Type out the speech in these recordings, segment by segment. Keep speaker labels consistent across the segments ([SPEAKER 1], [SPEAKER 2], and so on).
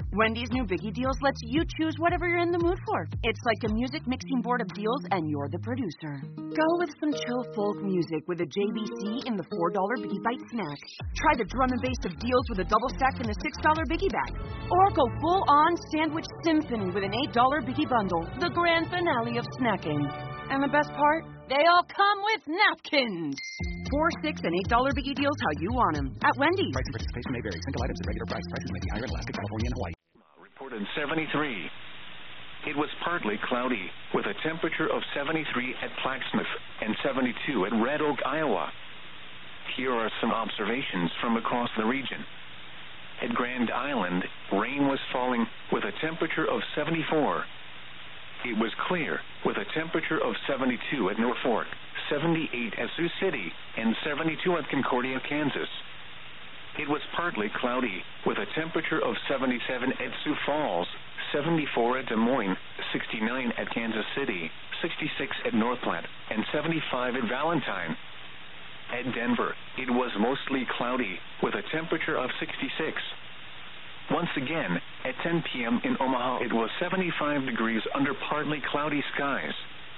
[SPEAKER 1] Wendy's new Biggie Deals lets you choose whatever you're in the mood for. It's like a music mixing board of deals, and you're the producer. Go with some chill folk music with a JBC in the $4 Biggie Bite snack. Try the drum and bass of deals with a double stack in the $6 Biggie bag. Or go full-on sandwich symphony with an $8 Biggie bundle, the grand finale of snacking. And the best part? They all come with napkins. $4, $6, and $8 Biggie Deals how you want them. At Wendy's.
[SPEAKER 2] Price and participation may vary. Single items at regular price. Prices may be higher in Alaska, California, and Hawaii.
[SPEAKER 3] Reported 73. It was partly cloudy, with a temperature of 73 at Plaquemines and 72 at Red Oak, Iowa. Here are some observations from across the region. At Grand Island, rain was falling with a temperature of 74. It was clear, with a temperature of 72 at Norfolk, 78 at Sioux City, and 72 at Concordia, Kansas. It was partly cloudy, with a temperature of 77 at Sioux Falls, 74 at Des Moines, 69 at Kansas City, 66 at North Platte, and 75 at Valentine. At Denver, it was mostly cloudy, with a temperature of 66. Once again, at 10 p.m. in Omaha, it was 75 degrees under partly cloudy skies.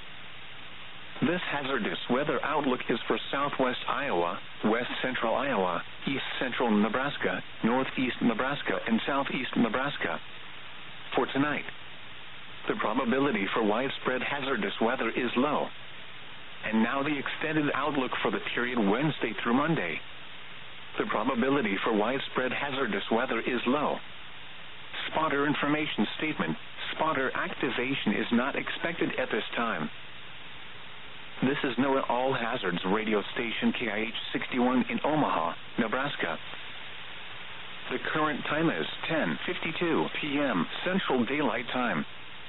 [SPEAKER 3] This hazardous weather outlook is for southwest Iowa, west central Iowa, east central Nebraska, northeast Nebraska, and southeast Nebraska. For tonight, the probability for widespread hazardous weather is low. And now the extended outlook for the period Wednesday through Monday. The probability for widespread hazardous weather is low. Spotter information statement. Spotter activation is not expected at this time. This is NOAA All Hazards radio station KIH 61 in Omaha, Nebraska. The current time is 10:52 p.m. Central Daylight Time.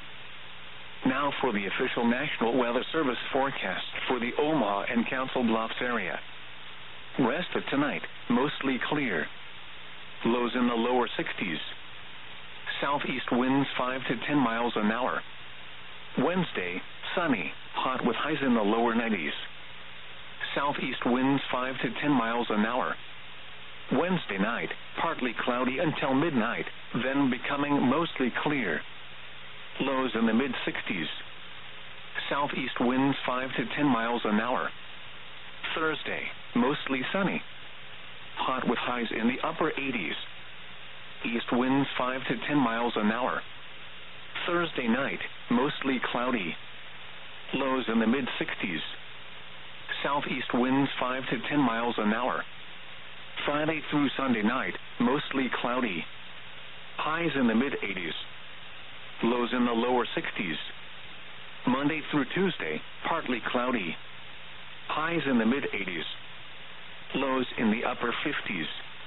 [SPEAKER 3] Now for the official National Weather Service forecast for the Omaha and Council Bluffs area. Rest of tonight, mostly clear. Lows in the lower 60s. Southeast winds 5 to 10 miles an hour. Wednesday, sunny, hot with highs in the lower 90s. Southeast winds 5 to 10 miles an hour. Wednesday night, partly cloudy until midnight, then becoming mostly clear. Lows in the mid-60s. Southeast winds 5 to 10 miles an hour. Thursday, mostly sunny. Hot with highs in the upper 80s. East winds 5 to 10 miles an hour. Thursday night, mostly cloudy. Lows in the mid-60s. Southeast winds 5 to 10 miles an hour. Friday through Sunday night, mostly cloudy. Highs in the mid-80s. Lows in the lower 60s. Monday through Tuesday, partly cloudy. Highs in the mid-80s. Lows in the upper 50s.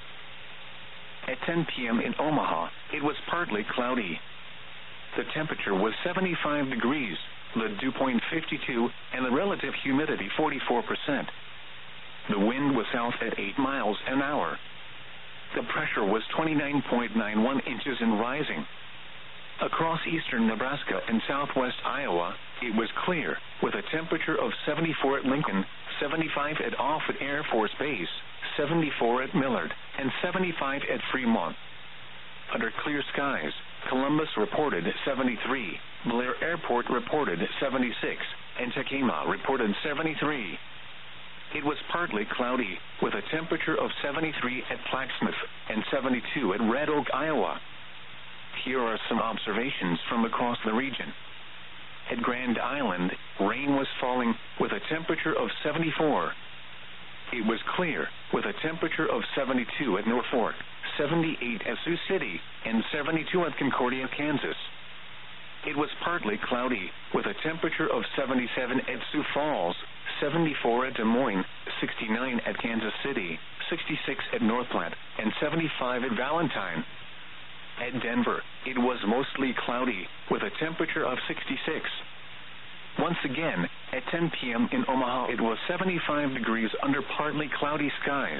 [SPEAKER 3] At 10 p.m. in Omaha, it was partly cloudy. The temperature was 75 degrees, the dew point 52, and the relative humidity 44%. The wind was south at 8 miles an hour. The pressure was 29.91 inches and rising. Across eastern Nebraska and southwest Iowa, it was clear, with a temperature of 74 at Lincoln, 75 at Offutt Air Force Base, 74 at Millard, and 75 at Fremont. Under clear skies, Columbus reported 73, Blair Airport reported 76, and Takema reported 73. It was partly cloudy, with a temperature of 73 at Plaquemines and 72 at Red Oak, Iowa. Here are some observations from across the region. At Grand Island, rain was falling with a temperature of 74. It was clear, with a temperature of 72 at Norfolk, 78 at Sioux City, and 72 at Concordia, Kansas. It was partly cloudy, with a temperature of 77 at Sioux Falls, 74 at Des Moines, 69 at Kansas City, 66 at North Platte, and 75 at Valentine. At Denver, it was mostly cloudy, with a temperature of 66. Once again, at 10 p.m. in Omaha, it was 75 degrees under partly cloudy skies.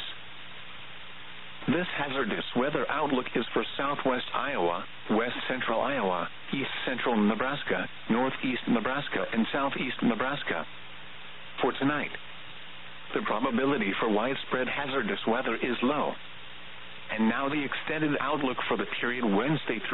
[SPEAKER 3] This hazardous weather outlook is for southwest Iowa, west central Iowa, east central Nebraska, northeast Nebraska, and southeast Nebraska. For tonight, the probability for widespread hazardous weather is low. And now the extended outlook for the period Wednesday through